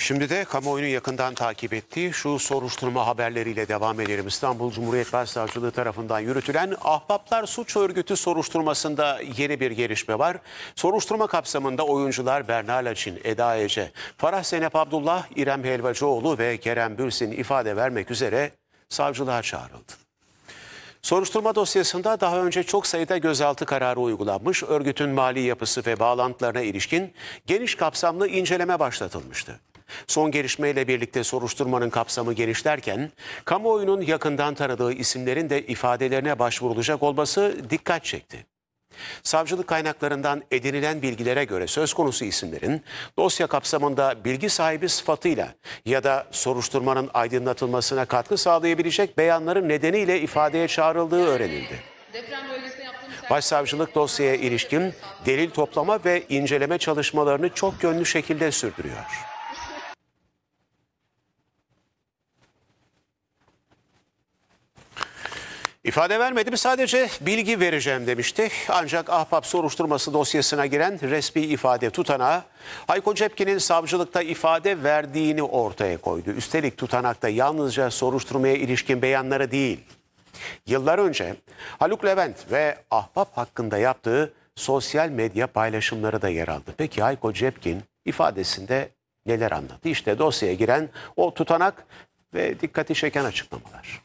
Şimdi de kamuoyunun yakından takip ettiği şu soruşturma haberleriyle devam edelim. İstanbul Cumhuriyet Başsavcılığı tarafından yürütülen Ahbaplar Suç Örgütü soruşturmasında yeni bir gelişme var. Soruşturma kapsamında oyuncular Berna Laçin, Eda Ece, Farah Zeynep Abdullah, İrem Helvacıoğlu ve Kerem Bürsin ifade vermek üzere savcılığa çağrıldı. Soruşturma dosyasında daha önce çok sayıda gözaltı kararı uygulanmış, örgütün mali yapısı ve bağlantılarına ilişkin geniş kapsamlı inceleme başlatılmıştı. Son gelişmeyle birlikte soruşturmanın kapsamı genişlerken, kamuoyunun yakından tanıdığı isimlerin de ifadelerine başvurulacak olması dikkat çekti. Savcılık kaynaklarından edinilen bilgilere göre söz konusu isimlerin dosya kapsamında bilgi sahibi sıfatıyla ya da soruşturmanın aydınlatılmasına katkı sağlayabilecek beyanların nedeniyle ifadeye çağrıldığı öğrenildi. Başsavcılık dosyaya ilişkin delil toplama ve inceleme çalışmalarını çok yönlü şekilde sürdürüyor. İfade vermedim, sadece bilgi vereceğim demişti. Ancak Ahbap soruşturması dosyasına giren resmi ifade tutanağı Hayko Cepkin'in savcılıkta ifade verdiğini ortaya koydu. Üstelik tutanakta yalnızca soruşturmaya ilişkin beyanları değil, yıllar önce Haluk Levent ve Ahbap hakkında yaptığı sosyal medya paylaşımları da yer aldı. Peki Hayko Cepkin ifadesinde neler anlattı? İşte dosyaya giren o tutanak ve dikkati çeken açıklamalar.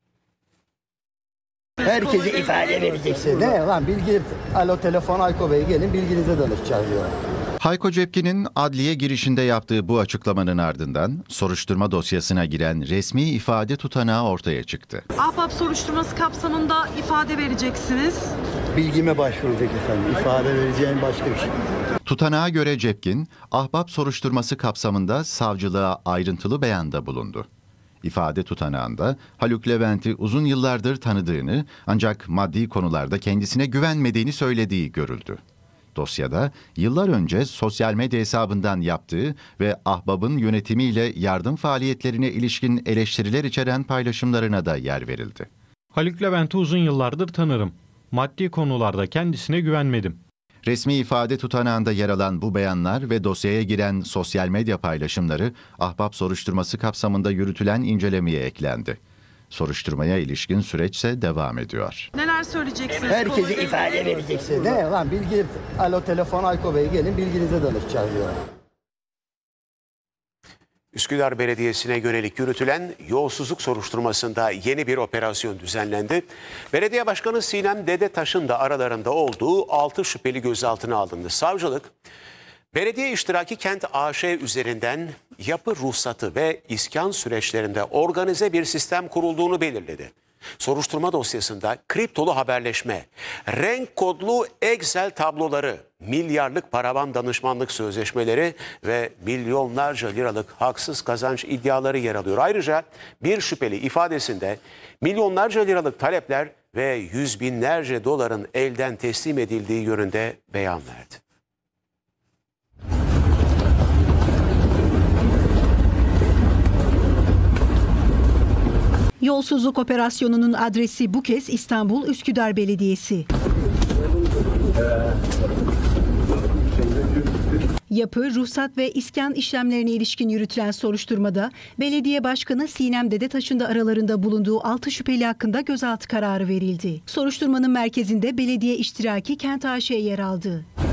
Herkese ifade vereceksin. Ne lan bilgi, alo telefon Hayko Bey gelin bilginize danışacağız diyor. Hayko Cepkin'in adliye girişinde yaptığı bu açıklamanın ardından soruşturma dosyasına giren resmi ifade tutanağı ortaya çıktı. Ahbap soruşturması kapsamında ifade vereceksiniz. Bilgime başvuracak efendim. İfade vereceğim başka bir şey. Tutanağa göre Cepkin, Ahbap soruşturması kapsamında savcılığa ayrıntılı beyanda bulundu. İfade tutanağında Haluk Levent'i uzun yıllardır tanıdığını ancak maddi konularda kendisine güvenmediğini söylediği görüldü. Dosyada yıllar önce sosyal medya hesabından yaptığı ve Ahbap'ın yönetimiyle yardım faaliyetlerine ilişkin eleştiriler içeren paylaşımlarına da yer verildi. Haluk Levent'i uzun yıllardır tanırım. Maddi konularda kendisine güvenmedim. Resmi ifade tutanağında yer alan bu beyanlar ve dosyaya giren sosyal medya paylaşımları Ahbap soruşturması kapsamında yürütülen incelemeye eklendi. Soruşturmaya ilişkin süreç ise devam ediyor. Neler söyleyeceksiniz? Herkese ifade vereceksin. Ne lan bilgi, alo telefon Hayko Bey gelin bilginize danışacağız diyor. Üsküdar Belediyesi'ne yönelik yürütülen yolsuzluk soruşturmasında yeni bir operasyon düzenlendi. Belediye Başkanı Sinem Dedetaş'ın da aralarında olduğu 6 şüpheli gözaltına alındı. Savcılık, belediye iştiraki Kent AŞ üzerinden yapı ruhsatı ve iskan süreçlerinde organize bir sistem kurulduğunu belirledi. Soruşturma dosyasında kriptolu haberleşme, renk kodlu Excel tabloları, milyarlık paravan danışmanlık sözleşmeleri ve milyonlarca liralık haksız kazanç iddiaları yer alıyor. Ayrıca bir şüpheli ifadesinde milyonlarca liralık talepler ve yüz binlerce doların elden teslim edildiği yönünde beyan verdi. Yolsuzluk operasyonunun adresi bu kez İstanbul Üsküdar Belediyesi. Yapı, ruhsat ve iskan işlemlerine ilişkin yürütülen soruşturmada Belediye Başkanı Sinem Dedetaş'ın da aralarında bulunduğu 6 şüpheli hakkında gözaltı kararı verildi. Soruşturmanın merkezinde belediye iştiraki Kent AŞ yer aldı.